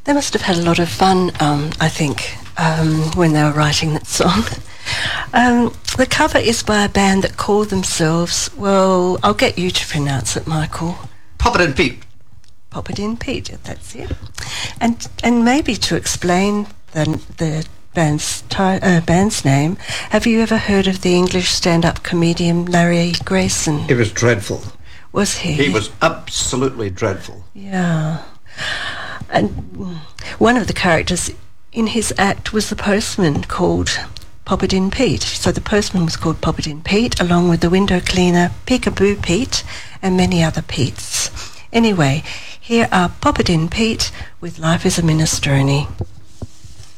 They must have had a lot of fun, I think, when they were writing that song. The cover is by a band that call themselves, well, I'll get you to pronounce it, Michael. Poppin' Pete. Poppin' Pete, that's it. And maybe to explain the band's name, have you ever heard of the English stand-up comedian Larry Grayson? It was dreadful. Was he? He was absolutely dreadful. Yeah. And one of the characters in his act was the postman called Poppin' Pete. So the postman was called Poppin' Pete, along with the window cleaner Peekaboo Pete and many other Petes. Anyway, here are Poppin' Pete with Life is a Minestrone.